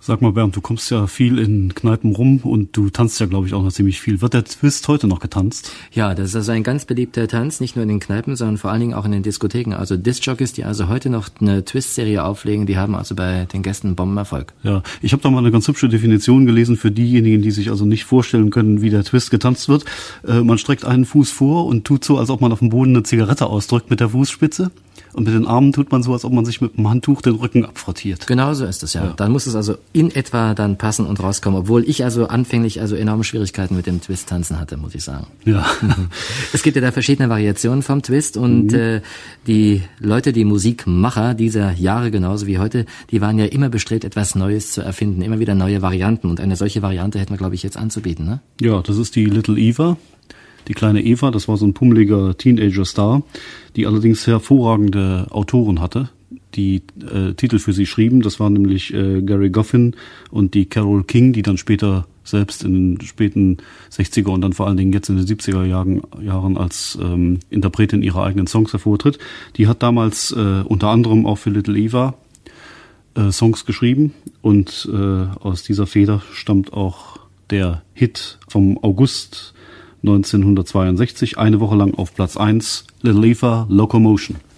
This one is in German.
Sag mal, Bernd, du kommst ja viel in Kneipen rum und du tanzt ja, glaube ich, auch noch ziemlich viel. Wird der Twist heute noch getanzt? Ja, das ist also ein ganz beliebter Tanz, nicht nur in den Kneipen, sondern vor allen Dingen auch in den Diskotheken. Also Disc-Jockeys, die also heute noch eine Twist-Serie auflegen, die haben also bei den Gästen Bombenerfolg. Ja, ich habe da mal eine ganz hübsche Definition gelesen für diejenigen, die sich also nicht vorstellen können, wie der Twist getanzt wird. Man streckt einen Fuß vor und tut so, als ob man auf dem Boden eine Zigarette ausdrückt mit der Fußspitze. Und mit den Armen tut man so, als ob man sich mit dem Handtuch den Rücken abfrottiert. Genau so ist es, ja. Dann muss es also in etwa dann passen und rauskommen, obwohl ich also anfänglich also enorme Schwierigkeiten mit dem Twist-Tanzen hatte, muss ich sagen. Ja. Es gibt ja da verschiedene Variationen vom Twist und die Leute, die Musikmacher dieser Jahre genauso wie heute, die waren ja immer bestrebt, etwas Neues zu erfinden, immer wieder neue Varianten. Und eine solche Variante hätten wir, glaube ich, jetzt anzubieten, ne? Ja, das ist die Little Eva. Die kleine Eva, das war so ein pummeliger Teenager-Star, die allerdings hervorragende Autoren hatte, die Titel für sie schrieben. Das waren nämlich Gary Goffin und die Carole King, die dann später selbst in den späten 60er und dann vor allen Dingen jetzt in den 70er Jahren als Interpretin ihrer eigenen Songs hervortritt. Die hat damals unter anderem auch für Little Eva Songs geschrieben und aus dieser Feder stammt auch der Hit vom August 1962, eine Woche lang auf Platz 1, Little Eva, Locomotion.